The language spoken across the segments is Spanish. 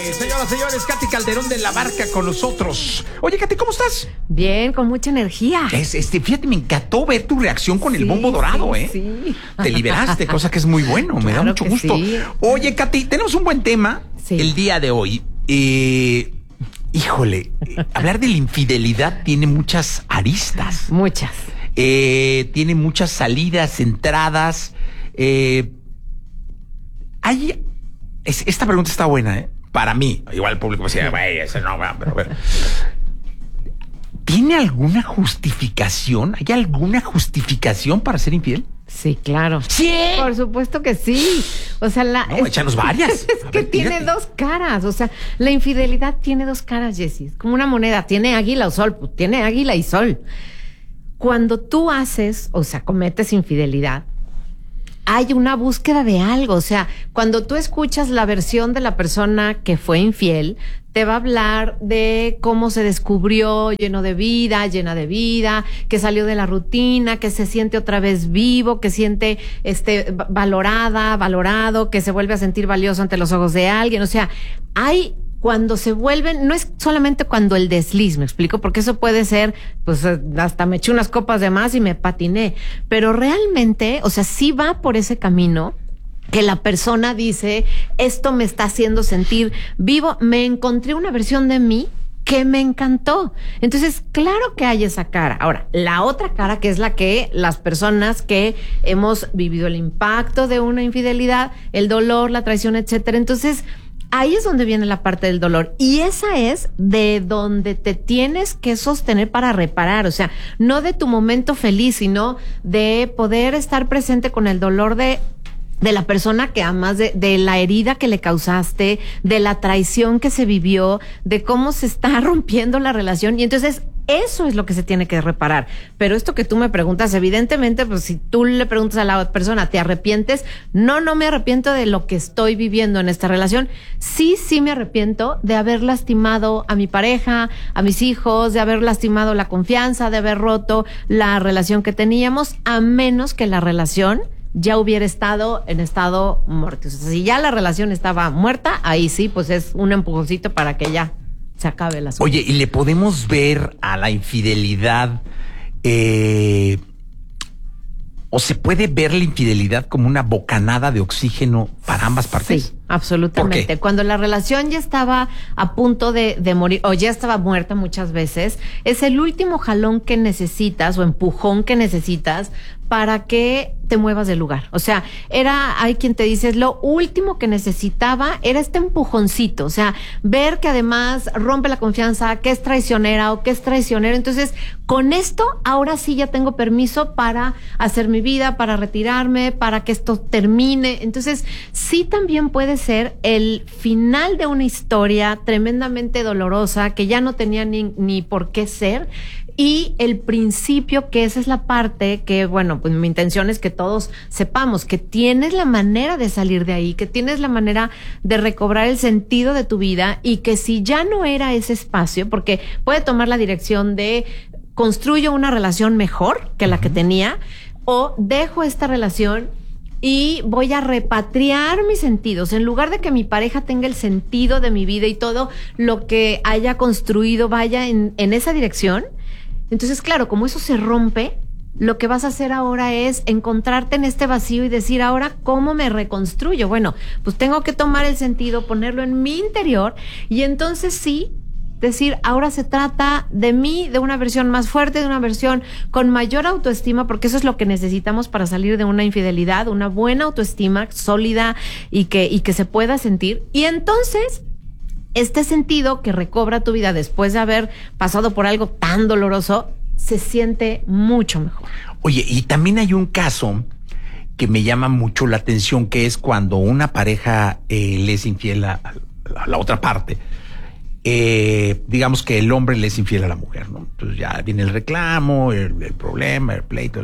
Señoras, señores, Katy Calderón de la Barca con nosotros. Oye, Katy, ¿cómo estás? Bien, con mucha energía. Fíjate, me encantó ver tu reacción con el bombo dorado, ¿eh? Sí. Te liberaste, cosa que es muy bueno, me da mucho gusto. Sí. Oye, Katy, tenemos un buen tema el día de hoy. Hablar de la infidelidad tiene muchas aristas. Muchas. Tiene muchas salidas, entradas. Esta pregunta está buena, ¿eh? Para mí. Igual el público me decía, güey, ese no, pero a ver. ¿Tiene alguna justificación? ¿Hay alguna justificación para ser infiel? Sí, claro. ¿Sí? Por supuesto que sí. O sea, échanos varias. Es que tiene dos caras. O sea, la infidelidad tiene dos caras, Jessy. Es como una moneda. Tiene águila o sol. Pues tiene águila y sol. Cuando tú cometes infidelidad, hay una búsqueda de algo. O sea, cuando tú escuchas la versión de la persona que fue infiel, te va a hablar de cómo se descubrió llena de vida, que salió de la rutina, que se siente otra vez vivo, que siente valorado, que se vuelve a sentir valioso ante los ojos de alguien. O sea, cuando se vuelven, no es solamente cuando el desliz, me explico, porque eso puede ser, pues hasta me eché unas copas de más y me patiné, pero realmente, o sea, sí va por ese camino que la persona dice, esto me está haciendo sentir vivo, me encontré una versión de mí que me encantó. Entonces, claro que hay esa cara. Ahora, la otra cara, que es la que las personas que hemos vivido el impacto de una infidelidad, el dolor, la traición, etcétera, entonces ahí es donde viene la parte del dolor. Y esa es de donde te tienes que sostener para reparar. O sea, no de tu momento feliz, sino de poder estar presente con el dolor de la persona que amas, de la herida que le causaste, de la traición que se vivió, de cómo se está rompiendo la relación. Y entonces eso es lo que se tiene que reparar. Pero esto que tú me preguntas, evidentemente, pues si tú le preguntas a la persona, ¿te arrepientes? No me arrepiento de lo que estoy viviendo en esta relación. Sí me arrepiento de haber lastimado a mi pareja, a mis hijos, de haber lastimado la confianza, de haber roto la relación que teníamos, a menos que la relación ya hubiera estado en estado muerto. O sea, si ya la relación estaba muerta, ahí sí, pues es un empujoncito para que ya se acabe el asunto. Oye, ¿y le podemos ver a la infidelidad, o se puede ver la infidelidad como una bocanada de oxígeno para ambas partes? Sí, absolutamente. ¿Por qué? Cuando la relación ya estaba a punto de morir, o ya estaba muerta muchas veces, es el último jalón que necesitas o empujón que necesitas para que te muevas del lugar. O sea, hay quien te dice, es lo último que necesitaba, era este empujoncito. O sea, ver que además rompe la confianza, que es traicionera o que es traicionero. Entonces, con esto, ahora sí ya tengo permiso para hacer mi vida, para retirarme, para que esto termine. Entonces, sí también puede ser el final de una historia tremendamente dolorosa que ya no tenía ni por qué ser. Y el principio, que esa es la parte que, bueno, pues mi intención es que todos sepamos que tienes la manera de salir de ahí, que tienes la manera de recobrar el sentido de tu vida, y que si ya no era ese espacio, porque puede tomar la dirección de construyo una relación mejor que la que tenía, o dejo esta relación y voy a repatriar mis sentidos. En lugar de que mi pareja tenga el sentido de mi vida y todo lo que haya construido vaya en esa dirección. Entonces, claro, como eso se rompe, lo que vas a hacer ahora es encontrarte en este vacío y decir, ahora, ¿cómo me reconstruyo? Bueno, pues tengo que tomar el sentido, ponerlo en mi interior, y entonces sí, decir, ahora se trata de mí, de una versión más fuerte, de una versión con mayor autoestima, porque eso es lo que necesitamos para salir de una infidelidad, una buena autoestima sólida y que se pueda sentir. Y entonces, este sentido que recobra tu vida después de haber pasado por algo tan doloroso, se siente mucho mejor. Oye, y también hay un caso que me llama mucho la atención, que es cuando una pareja le es infiel a la otra parte. Digamos que el hombre le es infiel a la mujer, ¿no? Entonces ya viene el reclamo, el problema, el pleito,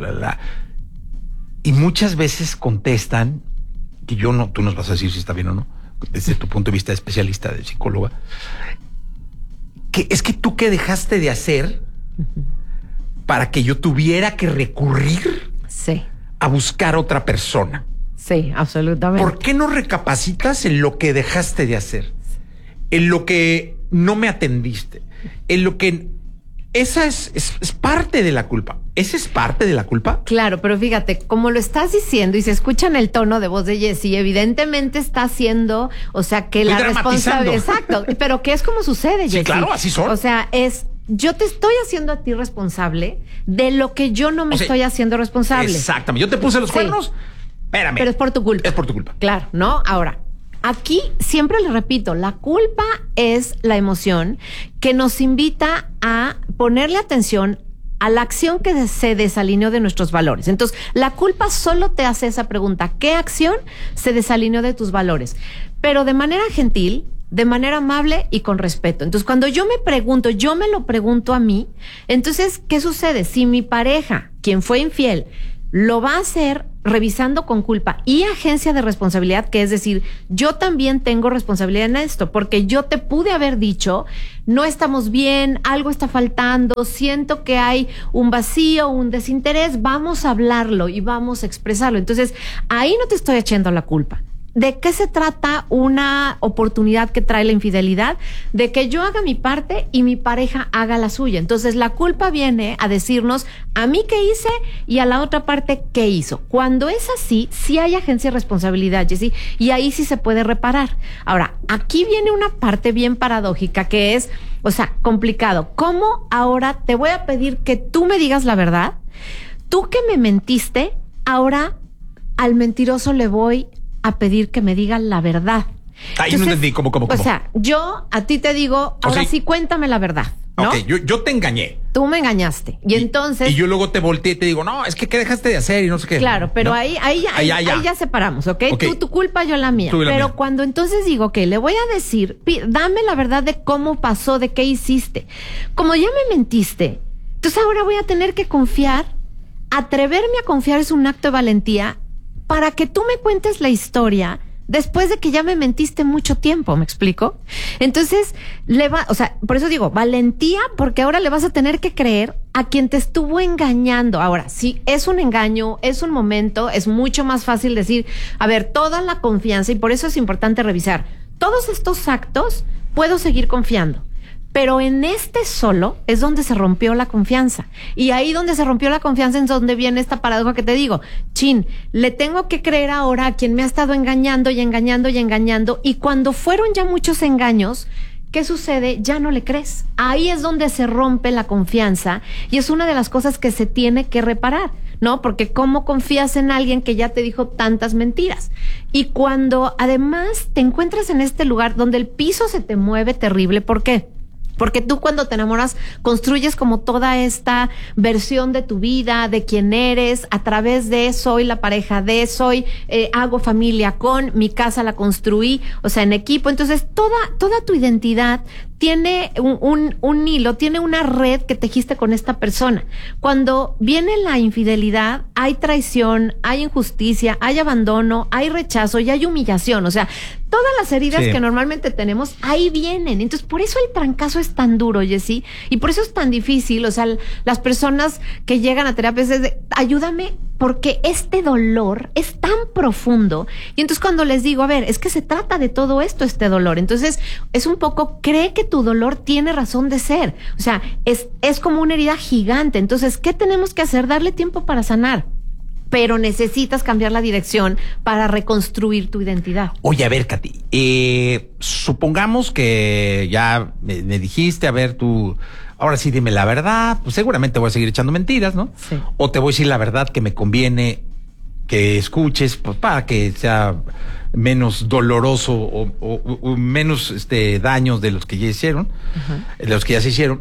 y muchas veces contestan, que tú nos vas a decir si está bien o no, desde tu punto de vista de especialista, de psicóloga, que es que tú, ¿qué dejaste de hacer para que yo tuviera que recurrir a buscar otra persona? Sí, absolutamente. ¿Por qué no recapacitas en lo que dejaste de hacer? en lo que no me atendiste, en lo que... Esa es parte de la culpa. ¿Esa es parte de la culpa? Claro, pero fíjate, como lo estás diciendo y se escucha en el tono de voz de Jessy, evidentemente está haciendo, o sea, que Estoy la responsabilidad... Exacto, pero que es como sucede, Jessy. Sí, claro, así son. O sea, yo te estoy haciendo a ti responsable de lo que yo no me estoy haciendo responsable. Exactamente. Yo te puse los cuernos, espérame. Pero es por tu culpa. Es por tu culpa. Claro, ¿no? Ahora, aquí siempre le repito, la culpa es la emoción que nos invita a ponerle atención a la acción que se desalineó de nuestros valores. Entonces, la culpa solo te hace esa pregunta: ¿qué acción se desalineó de tus valores? Pero de manera gentil, de manera amable y con respeto. Entonces, cuando yo me lo pregunto a mí, entonces, ¿qué sucede? Si mi pareja, quien fue infiel, lo va a hacer revisando con culpa y agencia de responsabilidad, que es decir, yo también tengo responsabilidad en esto, porque yo te pude haber dicho, no estamos bien, algo está faltando, siento que hay un vacío, un desinterés, vamos a hablarlo y vamos a expresarlo. Entonces, ahí no te estoy echando la culpa. ¿De qué se trata una oportunidad que trae la infidelidad? De que yo haga mi parte y mi pareja haga la suya. Entonces, la culpa viene a decirnos a mí qué hice y a la otra parte qué hizo. Cuando es así, sí hay agencia de responsabilidad, Jessy, y ahí sí se puede reparar. Ahora, aquí viene una parte bien paradójica que es, o sea, complicado. ¿Cómo ahora te voy a pedir que tú me digas la verdad? Tú que me mentiste, ahora al mentiroso le voy a pedir que me diga la verdad. Ahí no entendí, ¿cómo? O sea, yo a ti te digo, ahora sí, cuéntame la verdad, ¿no? Ok, yo te engañé. Tú me engañaste. Y entonces... Y yo luego te volteé y te digo, no, es que ¿qué dejaste de hacer? Y no sé qué. Claro, pero ¿no? ahí ya separamos, ¿ok? Okay. Tú tu culpa, yo la mía. La pero mía. cuando entonces digo, ok, le voy a decir, dame la verdad de cómo pasó, de qué hiciste. Como ya me mentiste, entonces ahora voy a tener que confiar. Atreverme a confiar es un acto de valentía para que tú me cuentes la historia después de que ya me mentiste mucho tiempo, ¿me explico? Entonces, o sea, por eso digo, valentía, porque ahora le vas a tener que creer a quien te estuvo engañando. Ahora, si es un engaño, es un momento, es mucho más fácil decir, a ver, toda la confianza, y por eso es importante revisar, todos estos actos puedo seguir confiando. Pero en este solo es donde se rompió la confianza. Y ahí donde se rompió la confianza es donde viene esta paradoja que te digo. Chin, le tengo que creer ahora a quien me ha estado engañando y engañando y engañando. Y cuando fueron ya muchos engaños, ¿qué sucede? Ya no le crees. Ahí es donde se rompe la confianza. Y es una de las cosas que se tiene que reparar, ¿no? Porque ¿cómo confías en alguien que ya te dijo tantas mentiras? Y cuando además te encuentras en este lugar donde el piso se te mueve terrible, ¿por qué? Porque tú cuando te enamoras construyes como toda esta versión de tu vida, de quién eres, a través de soy la pareja de, hago familia con, mi casa la construí, o sea, en equipo. Entonces, toda tu identidad tiene un hilo, tiene una red que tejiste con esta persona. Cuando viene la infidelidad, hay traición, hay injusticia, hay abandono, hay rechazo y hay humillación. O sea, todas las heridas que normalmente tenemos, ahí vienen. Entonces, por eso el trancazo es tan duro, Jessy, y por eso es tan difícil. O sea, las personas que llegan a terapia es de, ayúdame, porque este dolor es tan profundo. Y entonces cuando les digo, a ver, es que se trata de todo esto, este dolor. Entonces, es un poco, cree que tu dolor tiene razón de ser. O sea, es como una herida gigante. Entonces, ¿qué tenemos que hacer? Darle tiempo para sanar. Pero necesitas cambiar la dirección para reconstruir tu identidad. Oye, a ver, Katy, supongamos que ya me dijiste, a ver, tú, ahora sí dime la verdad, pues seguramente voy a seguir echando mentiras, ¿no? Sí. O te voy a decir la verdad que me conviene que escuches, pues para que sea menos doloroso o menos daños de los que ya hicieron, de los que ya se hicieron.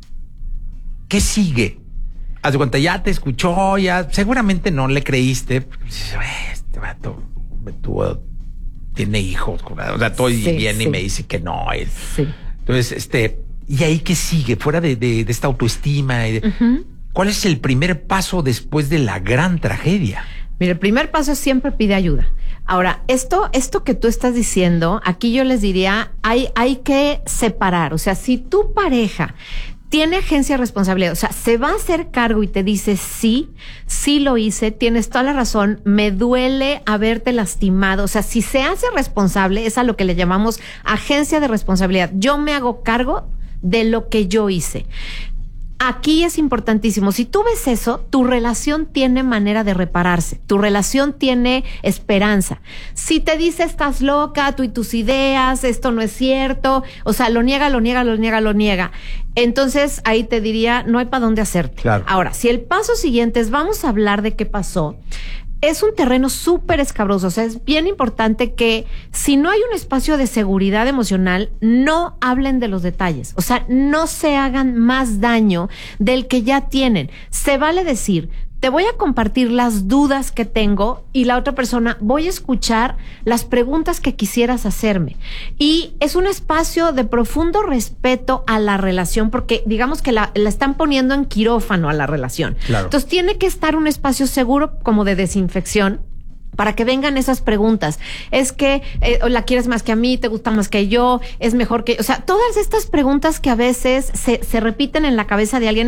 ¿Qué sigue? Haz de cuenta, ya te escuchó, ya seguramente no le creíste. Este vato tiene hijos, o sea, todo bien y me dice que no. Sí. Entonces, ¿y ahí qué sigue? Fuera de esta autoestima. ¿Cuál es el primer paso después de la gran tragedia? Mira, el primer paso es siempre pide ayuda. Ahora, esto que tú estás diciendo, aquí yo les diría, hay que separar. O sea, si tu pareja tiene agencia de responsabilidad, o sea, se va a hacer cargo y te dice, sí lo hice, tienes toda la razón, me duele haberte lastimado. O sea, si se hace responsable, es a lo que le llamamos agencia de responsabilidad. Yo me hago cargo de lo que yo hice. Aquí es importantísimo, si tú ves eso, tu relación tiene manera de repararse, tu relación tiene esperanza. Si te dice estás loca, tú y tus ideas, esto no es cierto, o sea, lo niega, entonces ahí te diría, no hay para dónde hacerte. Claro. Ahora, si el paso siguiente es vamos a hablar de qué pasó, es un terreno súper escabroso. O sea, es bien importante que si no hay un espacio de seguridad emocional, no hablen de los detalles. O sea, no se hagan más daño del que ya tienen. Se vale decir, te voy a compartir las dudas que tengo y la otra persona, voy a escuchar las preguntas que quisieras hacerme. Y es un espacio de profundo respeto a la relación, porque digamos que la están poniendo en quirófano a la relación. Claro. Entonces tiene que estar un espacio seguro como de desinfección para que vengan esas preguntas. Es que la quieres más que a mí, te gusta más que yo, es mejor que... O sea, todas estas preguntas que a veces se repiten en la cabeza de alguien.